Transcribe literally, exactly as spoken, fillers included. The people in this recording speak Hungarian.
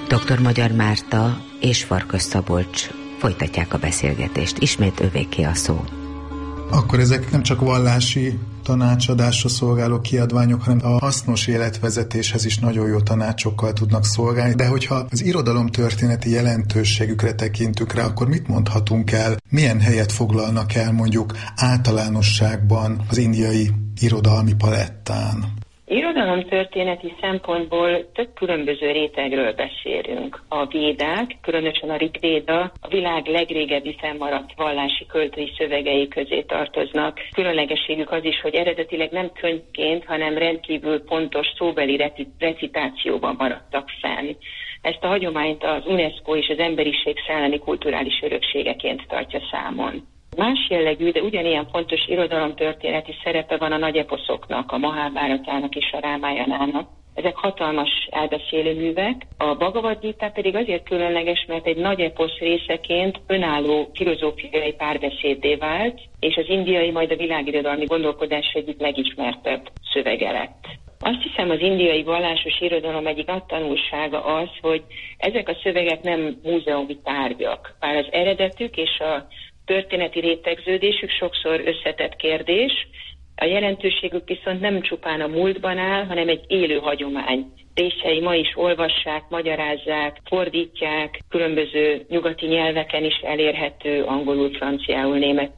doktor Magyar Márta és Farkas Szabolcs folytatják a beszélgetést. Ismét övéké a szó. Akkor ezek nem csak vallási tanácsadásra szolgáló kiadványok, hanem a hasznos életvezetéshez is nagyon jó tanácsokkal tudnak szolgálni. De hogyha az irodalomtörténeti jelentőségükre tekintünk rá, akkor mit mondhatunk el, milyen helyet foglalnak el mondjuk általánosságban az indiai irodalmi palettán? Irodalomtörténeti szempontból több különböző rétegről beszélünk. A védák, különösen a Rigvéda, a világ legrégebbi fennmaradt vallási költői szövegei közé tartoznak. Különlegességük az is, hogy eredetileg nem könyvként, hanem rendkívül pontos szóbeli recitációban maradtak fenn. Ezt a hagyományt az UNESCO és az emberiség szellemi kulturális örökségeként tartja számon. Más jellegű, de ugyanilyen fontos irodalomtörténeti szerepe van a nagy eposzoknak, a Mahábháratának és a Rámájanának. Ezek hatalmas elbeszélő művek, a Bhagavad Gita pedig azért különleges, mert egy nagy eposz részeként önálló filozófiai párbeszéddé vált, és az indiai, majd a világirodalmi gondolkodás egyik legismertebb szövege lett. Azt hiszem, az indiai vallásos irodalom egyik nagy tanulsága az, hogy ezek a szövegek nem múzeumi tárgyak, bár az eredetük és a történeti rétegződésük sokszor összetett kérdés, a jelentőségük viszont nem csupán a múltban áll, hanem egy élő hagyomány. Részei ma is olvassák, magyarázzák, fordítják, különböző nyugati nyelveken is elérhető, angolul, franciául, német